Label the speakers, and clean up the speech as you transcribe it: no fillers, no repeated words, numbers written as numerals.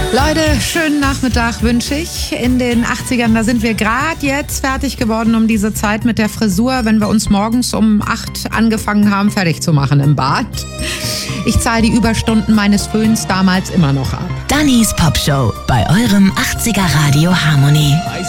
Speaker 1: Leute, schönen Nachmittag wünsche ich. In den 80ern, da sind wir gerade jetzt fertig geworden um diese Zeit mit der Frisur, wenn wir uns morgens um 8 angefangen haben, fertig zu machen im Bad. Ich zahle die Überstunden meines Föhns damals immer noch ab.
Speaker 2: Dannys Popshow bei eurem 80er Radio Harmony.